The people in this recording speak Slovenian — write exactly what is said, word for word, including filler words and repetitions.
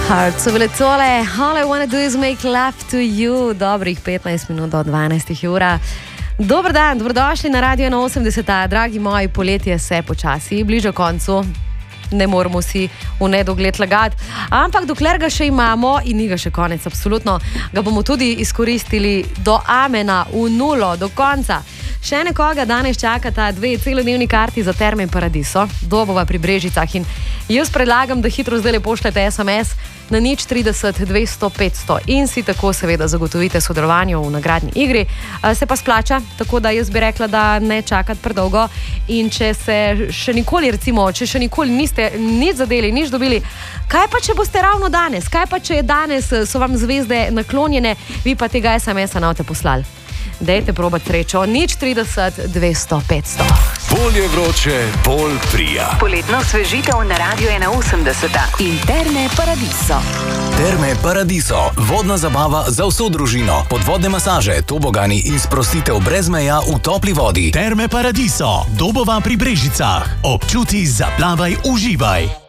Heart so bile tole, all I wanna do is make love to you, dobrih petnajst minut do dvanajstih ura. Dober dan, dobrodošli na Radio osemdeset, dragi moji, poletje se počasi bliža koncu. Ne moramo si v nedogled lagati, ampak dokler ga še imamo in ni ga še konec, absolutno, ga bomo tudi izkoristili do amena, v nulo, do konca. Še nekoga danes čakata dve celodnevni karti za Terme Paradiso, Dobova pri Brežicah, in jaz predlagam, da hitro zdaj pošljete es em es na nič trideset dvesto petsto in si tako seveda zagotovite sodelovanje v nagradni igri. Se pa splača, tako da jaz bi rekla, da ne čakati predolgo, in če se še nikoli, recimo, če še nikoli niste nič zadeli, nič dobili, kaj pa če boste ravno danes, kaj pa če je danes, so vam zvezde naklonjene, vi pa tega es em es-a ne boste poslali. Dajte probati srečo, nič trideset dvesto petsto. Bolje vroče, bolj prija. Poletno osvežitev na Radio osemdeset in Terme Paradiso. Terme Paradiso, vodna zabava za vso družino, podvodne masaže, tobogani in sprostitev brez meja v topli vodi. Terme Paradiso, Dobova pri Brežicah. Občuti, zaplavaj, uživaj.